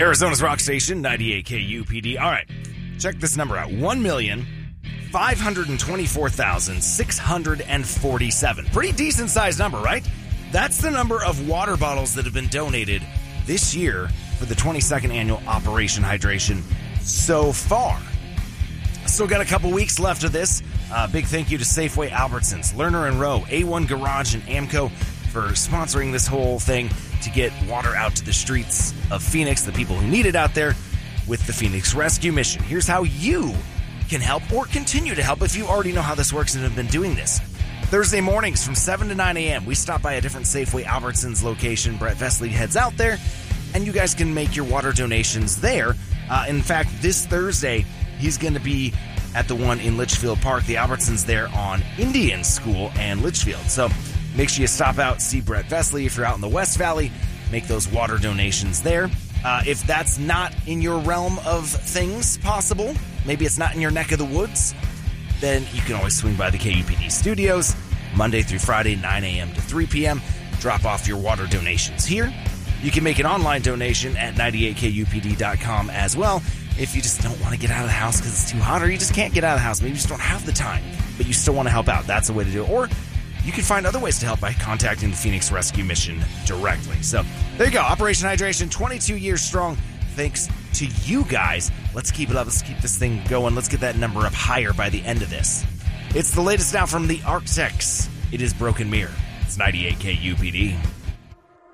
Arizona's rock station, 98 KUPD. All right, check this number out. 1,524,647. Pretty decent sized number, right? That's the number of water bottles that have been donated this year for the 22nd annual Operation Hydration so far. Still got a couple weeks left of this. Big thank you to Safeway, Albertsons, Lerner and Rowe, A1 Garage, and Amco for sponsoring this whole thing to get water out to the streets of Phoenix, the people who need it out there, with the Phoenix Rescue Mission. Here's how you can help or continue to help if you already know how this works and have been doing this. Thursday mornings from 7 to 9 a.m., we stop by a different Safeway Albertsons location. Brett Vesley heads out there, and you guys can make your water donations there. In fact, this Thursday, he's going to be at the one in Litchfield Park, the Albertsons there on Indian School and Litchfield. So make sure you stop out, see Brett Vesley. If you're out in the West Valley, make those water donations there. If that's not in your realm of things possible, maybe it's not in your neck of the woods, then you can always swing by the KUPD studios Monday through Friday, 9 a.m. to 3 p.m. Drop off your water donations here. You can make an online donation at 98kupd.com as well if you just don't want to get out of the house because it's too hot, or you just can't get out of the house. Maybe you just don't have the time, but you still want to help out. That's a way to do it. Or you can find other ways to help by contacting the Phoenix Rescue Mission directly. So there you go. Operation Hydration, 22 years strong. Thanks to you guys. Let's keep it up. Let's keep this thing going. Let's get that number up higher by the end of this. It's the latest now from the Architects. It is Broken Mirror. It's 98 KUPD.